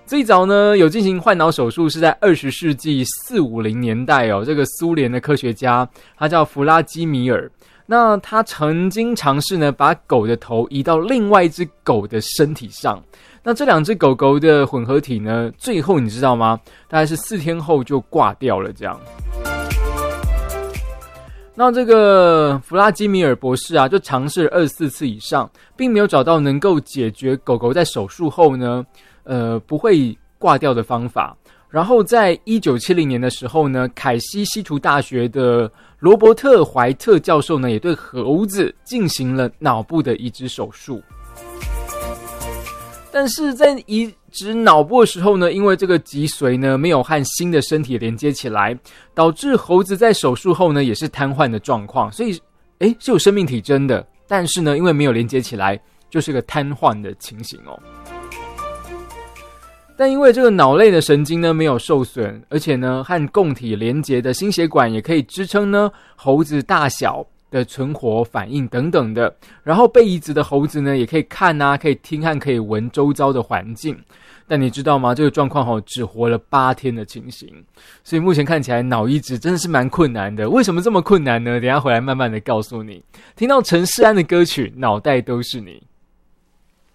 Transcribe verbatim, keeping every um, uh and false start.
最早呢有进行换脑手术是在二十世纪四五零年代哦，这个苏联的科学家他叫弗拉基米尔，那他曾经尝试呢把狗的头移到另外一只狗的身体上，那这两只狗狗的混合体呢，最后你知道吗？大概是四天后就挂掉了这样。那这个弗拉基米尔博士啊，就尝试了二十四次以上，并没有找到能够解决狗狗在手术后呢，呃，不会挂掉的方法。然后在一九七零年的时候呢，凯西西图大学的罗伯特怀特教授呢，也对猴子进行了脑部的移植手术。但是在移植脑部的时候呢，因为这个脊髓呢没有和新的身体连接起来，导致猴子在手术后呢也是瘫痪的状况，所以诶是有生命体征的，但是呢因为没有连接起来，就是个瘫痪的情形哦。但因为这个脑内的神经呢没有受损，而且呢和共体连接的心血管也可以支撑呢猴子大小的存活反应等等的，然后被移植的猴子呢也可以看啊，可以听和可以闻周遭的环境。但你知道吗？这个状况只活了八天的情形，所以目前看起来脑移植真的是蛮困难的。为什么这么困难呢？等一下回来慢慢的告诉你。听到陈势安的歌曲《脑袋都是你》。